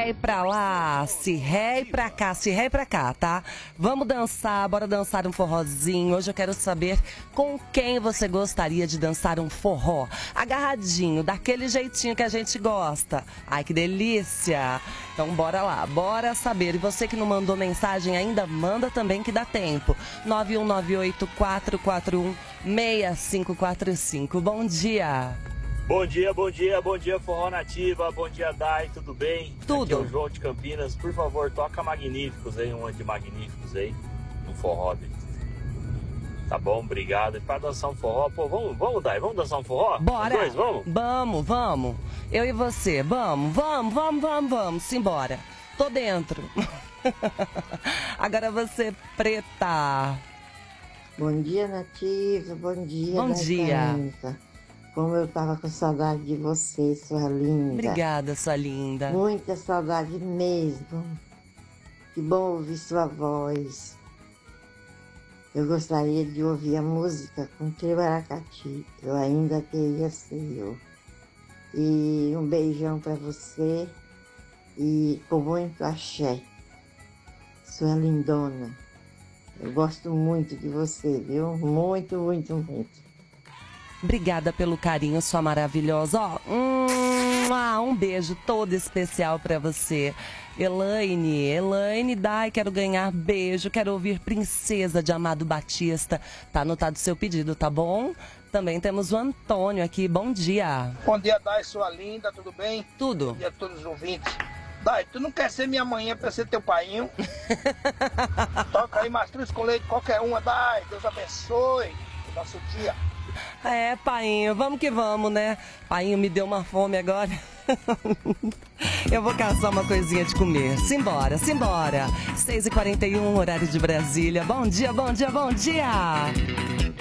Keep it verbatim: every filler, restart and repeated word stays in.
ré e pra lá, se ré e pra cá, se ré e pra cá, tá? Vamos dançar, bora dançar um forrozinho. Hoje eu quero saber com quem você gostaria de dançar um forró. Agarradinho, daquele jeitinho que a gente gosta. Ai, que delícia! Então bora lá, bora saber. E você que não mandou mensagem ainda, manda também que dá tempo. nove um nove oito, quatro quatro um, seis cinco quatro cinco. Bom dia! Bom dia, bom dia, bom dia Forró Nativa, bom dia Dai, tudo bem? Tudo. Aqui é o João de Campinas, por favor, toca Magníficos aí, uma de Magníficos aí, no forró dele. Tá bom, obrigado. E pra dançar um forró, pô, vamos, vamos Dai, vamos dançar um forró? Bora! Os dois, vamos? Vamos, vamos. Eu e você, vamos, vamos, vamos, vamos, vamos, simbora. Tô dentro. Agora você, Preta. Bom dia, Nativa, bom dia. Bom Dai dia. Camisa. Como eu tava com saudade de você, sua linda. Obrigada, sua linda. Muita saudade mesmo. Que bom ouvir sua voz. Eu gostaria de ouvir a música com Trio Aracati. Eu ainda teria seu. E um beijão pra você. E com muito axé. Sua lindona. Eu gosto muito de você, viu? Muito, muito, muito. Obrigada pelo carinho, sua maravilhosa. Ó, hum, ah, um beijo todo especial pra você. Elaine, Elaine, Dai, quero ganhar beijo, quero ouvir Princesa de Amado Batista. Tá anotado seu pedido, tá bom? Também temos o Antônio aqui, bom dia. Bom dia, Dai, sua linda, tudo bem? Tudo. Bom dia a todos os ouvintes. Dai, tu não quer ser minha manhã pra ser teu painho? Toca aí, mastruz com leite, qualquer uma, Dai, Deus abençoe o nosso dia. É, painho, vamos que vamos, né? Painho me deu uma fome agora. Eu vou caçar uma coisinha de comer. Simbora, simbora. seis e quarenta e um, horário de Brasília. Bom dia, bom dia, bom dia.